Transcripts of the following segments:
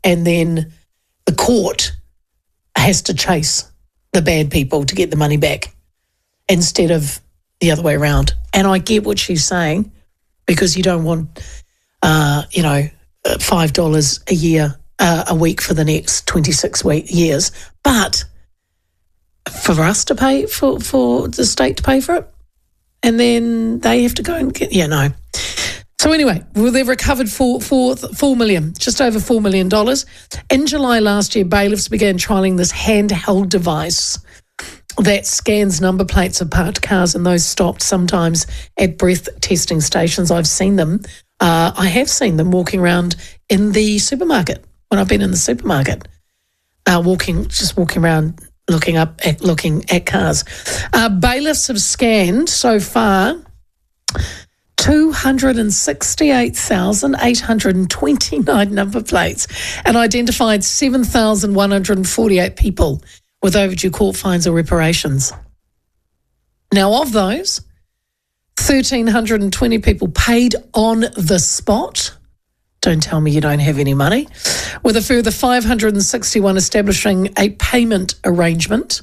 and then the court has to chase the bad people to get the money back instead of the other way around. And I get what she's saying, because you don't want, $5 a year, a week for the next 26 years. But for us to pay, for the state to pay for it, and then they have to go and get, no. So anyway, they've recovered $4 million, just over $4 million. In July last year, bailiffs began trialling this handheld device that scans number plates of parked cars, and those stopped sometimes at breath testing stations. I've seen them. I have seen them walking around in the supermarket when I've been in the supermarket, walking around looking at cars. Bailiffs have scanned so far 268,829 number plates and identified 7,148 people with overdue court fines or reparations. Now, of those, 1,320 people paid on the spot. Don't tell me you don't have any money. With a further 561 establishing a payment arrangement.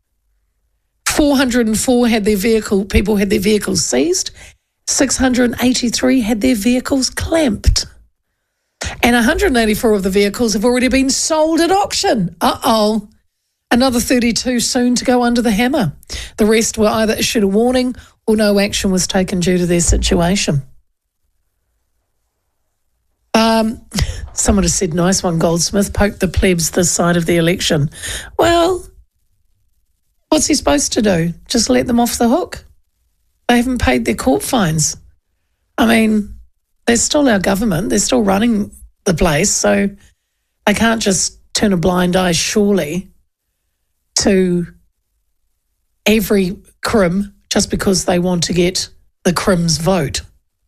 404 people had their vehicles seized. 683 had their vehicles clamped. And 184 of the vehicles have already been sold at auction. Uh-oh. Another 32 soon to go under the hammer. The rest were either issued a warning or no action was taken due to their situation. Someone has said, nice one, Goldsmith, poke the plebs this side of the election. Well, what's he supposed to do? Just let them off the hook? They haven't paid their court fines. I mean, they're still our government. They're still running the place, so they can't just turn a blind eye, surely, to every crim just because they want to get the crim's vote.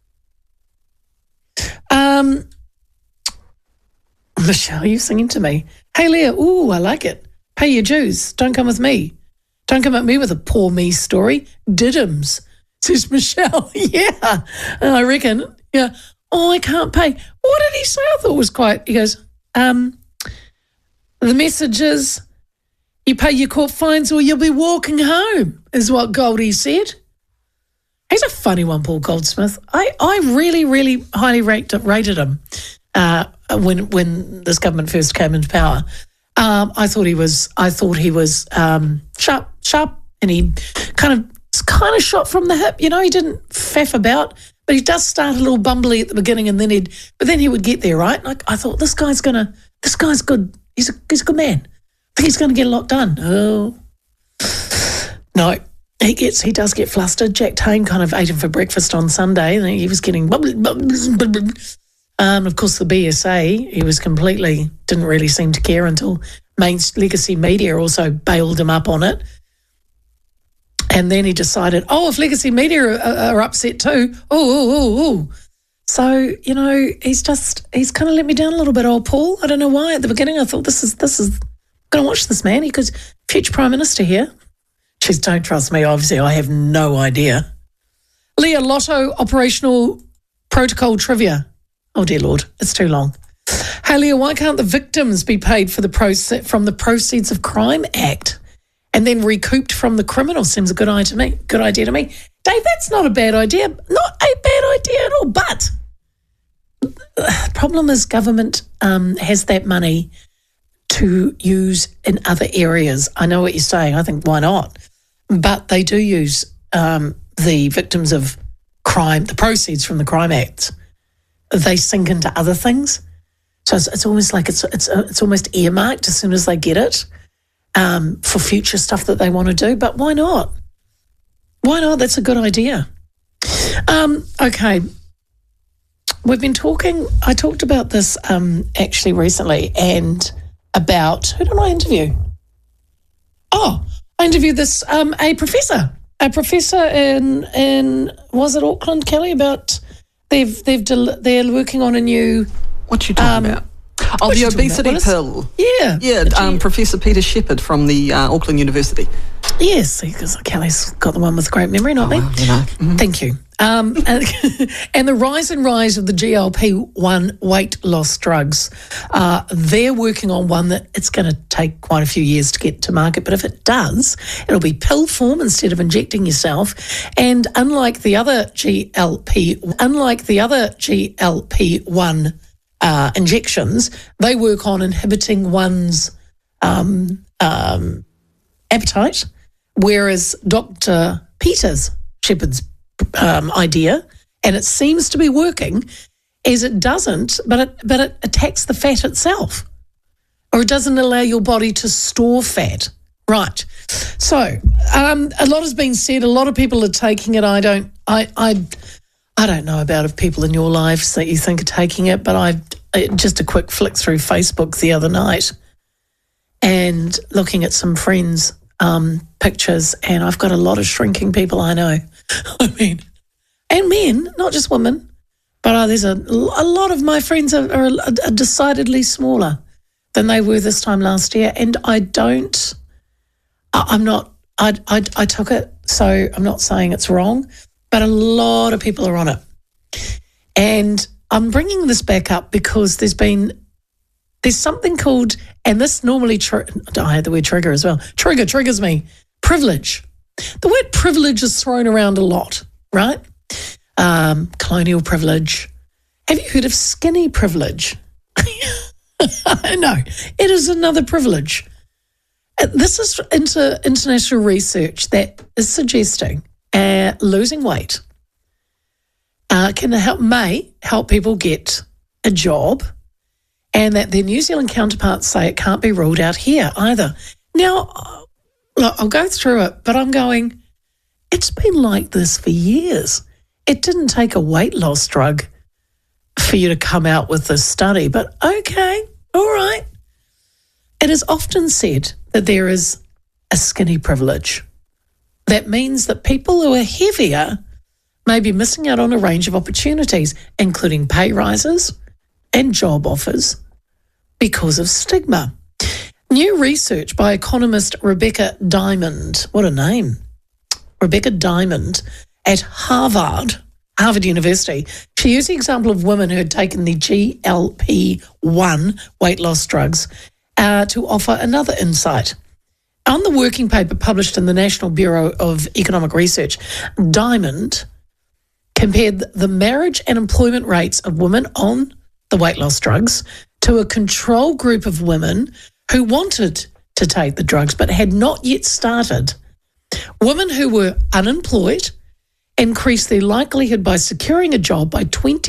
Michelle, you singing to me. Hey, Leah, ooh, I like it. Pay your dues. Don't come with me. Don't come at me with a poor me story. Diddums, says Michelle. Yeah, I reckon. Yeah. Oh, I can't pay. What did he say? I thought it was quite, he goes, the message is you pay your court fines or you'll be walking home, is what Goldie said. He's a funny one, Paul Goldsmith. I really, really highly rated him when this government first came into power. I thought he was sharp, and he kind of shot from the hip. You know, he didn't faff about, but he does start a little bumbly at the beginning, and then he would get there, right? Like I thought, this guy's good. He's a good man. I think he's going to get a lot done. Oh no. He does get flustered. Jack Tame kind of ate him for breakfast on Sunday, and he was getting bubbly. Of course, the BSA, he was didn't really seem to care until main legacy media also bailed him up on it. And then he decided, if legacy media are upset too, So, you know, he's kind of let me down a little bit, old Paul. I don't know why. At the beginning, I thought this is I'm going to watch this man. He could future Prime Minister here. Jeez, don't trust me. Obviously, I have no idea. Leah, Lotto operational protocol trivia. Oh, dear Lord, it's too long. Hey, Leah, why can't the victims be paid from the Proceeds of Crime Act and then recouped from the criminal? Seems a good idea to me. Dave, that's not a bad idea. Not a bad idea at all. But the problem is government has that money to use in other areas. I know what you're saying. I think, why not? But they do use the victims of crime, the proceeds from the Crime Act. They sink into other things. So it's almost like it's almost earmarked as soon as they get it for future stuff that they want to do. But why not? Why not? That's a good idea. Okay. We've been talking, I talked about this actually recently, and about, who did I interview? I interviewed this, a professor in was it Auckland, Kelly, about they're working on a new... What you talking about? The obesity pill. Yeah. Yeah, Professor Peter Shepherd from the Auckland University. Yes, because Kelly's got the one with great memory, not me. Well, you know. Mm-hmm. Thank you. And the rise of the GLP-1 weight loss drugs. They're working on one that it's going to take quite a few years to get to market, but if it does, it'll be pill form instead of injecting yourself. And unlike the other GLP-1 injections, they work on inhibiting one's appetite, whereas Dr. Peter's Shepherd's idea, and it seems to be working, is it doesn't, but it attacks the fat itself, or it doesn't allow your body to store fat. Right. So a lot has been said. A lot of people are taking it. I don't know about if people in your lives that you think are taking it, but just a quick flick through Facebook the other night and looking at some friends' pictures, and I've got a lot of shrinking people I know. I mean, and men, not just women, but there's a lot of my friends are decidedly smaller than they were this time last year, and I took it, so I'm not saying it's wrong, but a lot of people are on it. And I'm bringing this back up because there's something called, and this normally, I had the word trigger as well. Trigger triggers me. Privilege. The word privilege is thrown around a lot, right? Colonial privilege. Have you heard of skinny privilege? No, it is another privilege. This is international research that is suggesting losing weight may help people get a job, and that their New Zealand counterparts say it can't be ruled out here either. Now, look, I'll go through it, but I'm going, it's been like this for years. It didn't take a weight loss drug for you to come out with this study, but okay, all right. It is often said that there is a skinny privilege. That means that people who are heavier may be missing out on a range of opportunities, including pay rises and job offers, because of stigma. New research by economist Rebecca Diamond, what a name, Rebecca Diamond at Harvard University. She used the example of women who had taken the GLP-1 weight loss drugs to offer another insight. On the working paper published in the National Bureau of Economic Research, Diamond compared the marriage and employment rates of women on the weight loss drugs to a control group of women who wanted to take the drugs but had not yet started. Women who were unemployed increased their likelihood by securing a job by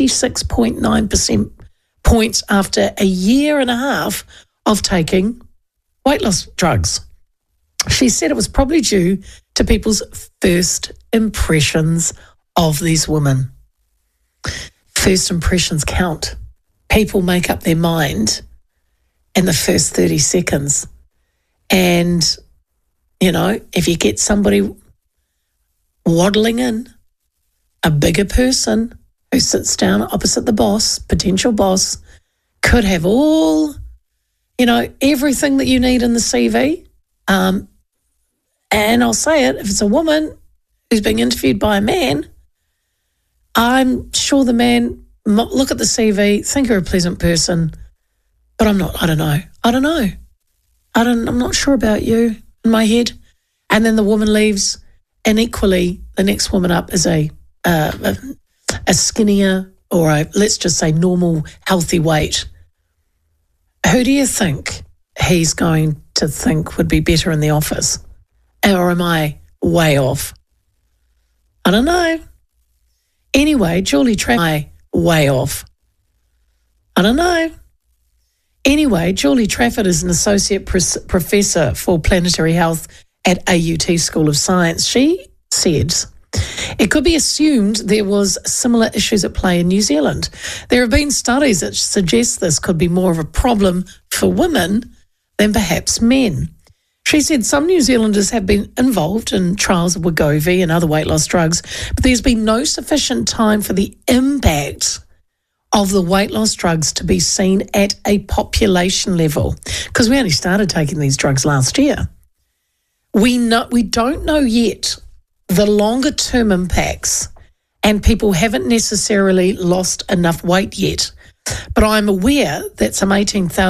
26.9% points after a year and a half of taking weight loss drugs. She said it was probably due to people's first impressions of these women. First impressions count. People make up their mind in the first 30 seconds. And, if you get somebody waddling in, a bigger person who sits down opposite the boss, potential boss, could have all, everything that you need in the CV. And I'll say it, if it's a woman who's being interviewed by a man, I'm sure the man look at the CV, think you're a pleasant person, but I'm not. I don't know. I'm not sure about you in my head. And then the woman leaves, and equally the next woman up is a skinnier, or let's just say normal, healthy weight. Who do you think he's going to think would be better in the office? Or am I way off? I don't know. Anyway, Julie Trafford, way off. I don't know. Anyway, Julie Trafford is an associate professor for planetary health at AUT School of Science. She said, it could be assumed there was similar issues at play in New Zealand. There have been studies that suggest this could be more of a problem for women than perhaps men. She said some New Zealanders have been involved in trials of Wegovy and other weight loss drugs, but there's been no sufficient time for the impact of the weight loss drugs to be seen at a population level, because we only started taking these drugs last year. We don't know yet the longer term impacts and people haven't necessarily lost enough weight yet. But I'm aware that some 18,000